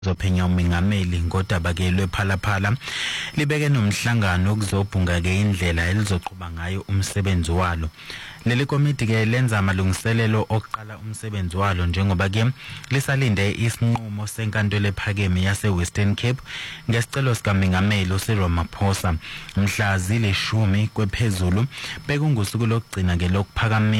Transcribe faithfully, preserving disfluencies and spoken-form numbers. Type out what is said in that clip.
zophenya umengameli ngodaba ke lwephalaphala libeke nomhlangano okuzobhunga ke indlela elizoqhuba ngayo umsebenzi walo. Leli komiti ke lenza amalungiselelo oqala umsebenzi walo njengoba ke lisalinde isinqumo senkantolo ephakeme yase Western Cape ngesicelo sikaMengameli uCyril Ramaphosa mhla zilishumi kwephezulu bekungusuku lokugcina ke lokuphakamisa